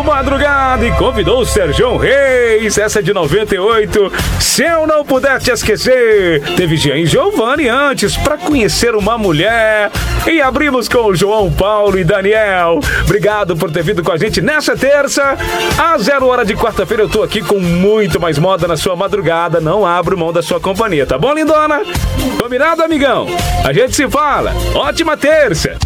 madrugada e convidou o Sérgio Reis, essa é de 98. Se eu não puder te esquecer, teve Jean e Giovanni antes pra conhecer uma mulher. E abrimos com o João Paulo e Daniel. Obrigado por ter vindo com a gente nessa terça. Às 0h de quarta-feira eu tô aqui com muito mais moda na sua madrugada. Não abro mão da sua companhia, tá bom, lindona? Combinado, amigão? A gente se fala. Ótima terça!